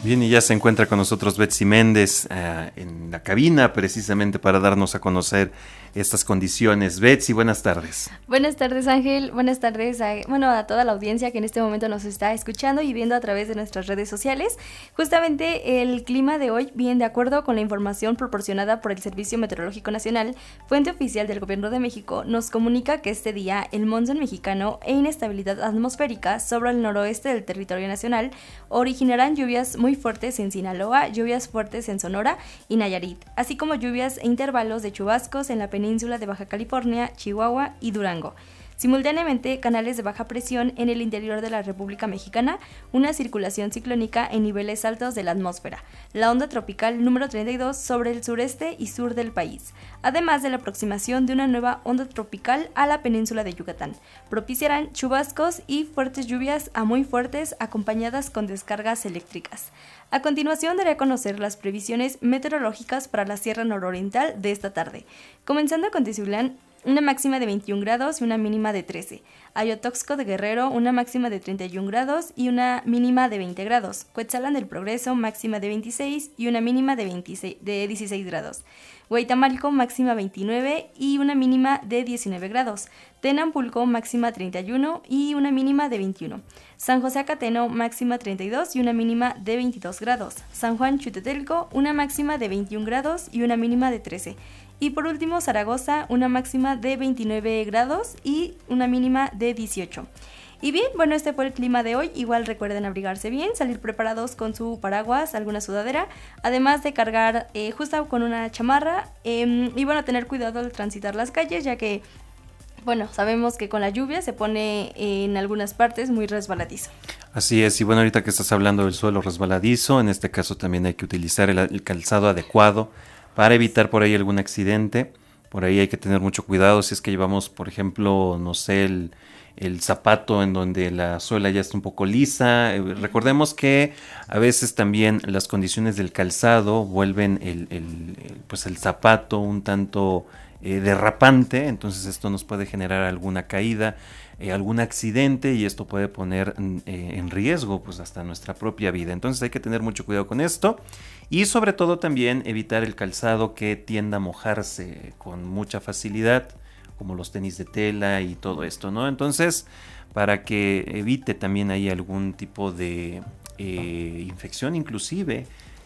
Bien, y ya se encuentra con nosotros Betsy Méndez en la cabina precisamente para darnos a conocer estas condiciones. Betsy, buenas tardes. Buenas tardes, Ángel. Buenas tardes a toda la audiencia que en este momento nos está escuchando y viendo a través de nuestras redes sociales. Justamente el clima de hoy, bien de acuerdo con la información proporcionada por el Servicio Meteorológico Nacional, fuente oficial del Gobierno de México, nos comunica que este día el monzón mexicano e inestabilidad atmosférica sobre el noroeste del territorio nacional originarán lluvias muy fuertes en Sinaloa, lluvias fuertes en Sonora y Nayarit, así como lluvias e intervalos de chubascos en la península de Baja California, Chihuahua y Durango. Simultáneamente, canales de baja presión en el interior de la República Mexicana, una circulación ciclónica en niveles altos de la atmósfera, la onda tropical número 32 sobre el sureste y sur del país, además de la aproximación de una nueva onda tropical a la península de Yucatán. Propiciarán chubascos y fuertes lluvias a muy fuertes acompañadas con descargas eléctricas. A continuación daré a conocer las previsiones meteorológicas para la Sierra Nororiental de esta tarde. Comenzando con Teziutlán, una máxima de 21 grados y una mínima de 13. Ayotoxco de Guerrero, una máxima de 31 grados y una mínima de 20 grados. Cuetzalan del Progreso, máxima de 26 y una mínima de 16 grados. Huaytamalco, máxima 29 y una mínima de 19 grados. Tenanpulco, máxima 31 y una mínima de 21. San José Acateno, máxima 32 y una mínima de 22 grados. San Juan Chutetelco, una máxima de 21 grados y una mínima de 13. Y por último, Zaragoza, una máxima de 29 grados y una mínima de 18. Y bien, bueno, este fue el clima de hoy. Igual recuerden abrigarse bien, salir preparados con su paraguas, alguna sudadera, además de cargar justo con una chamarra y bueno, tener cuidado al transitar las calles, ya que, bueno, sabemos que con la lluvia se pone en algunas partes muy resbaladizo. Así es, y bueno, ahorita que estás hablando del suelo resbaladizo, en este caso también hay que utilizar el calzado adecuado para evitar por ahí algún accidente. Por ahí hay que tener mucho cuidado si es que llevamos, por ejemplo, no sé, el zapato en donde la suela ya está un poco lisa. Recordemos que a veces también las condiciones del calzado vuelven el zapato un tanto derrapante, entonces esto nos puede generar alguna caída, algún accidente, y esto puede poner en riesgo pues hasta nuestra propia vida. Entonces hay que tener mucho cuidado con esto y sobre todo también evitar el calzado que tienda a mojarse con mucha facilidad, como los tenis de tela y todo esto, ¿no? Entonces, para que evite también ahí algún tipo de infección inclusive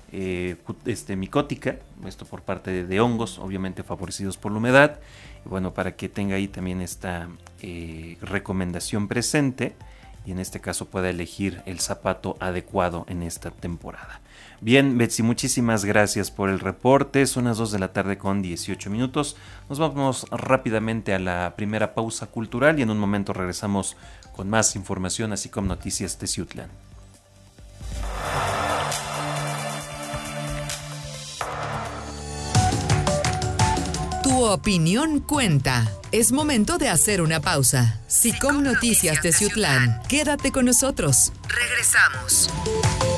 micótica, esto por parte de hongos, obviamente favorecidos por la humedad, y bueno, para que tenga ahí también esta recomendación presente y en este caso pueda elegir el zapato adecuado en esta temporada. Bien, Betsy, muchísimas gracias por el reporte. Son las 2 de la tarde con 18 minutos. Nos vamos rápidamente a la primera pausa cultural y en un momento regresamos con más información, así como noticias de Teziutlán. Tu opinión cuenta. Es momento de hacer una pausa. SICOM Noticias Teziutlán. Quédate con nosotros. Regresamos.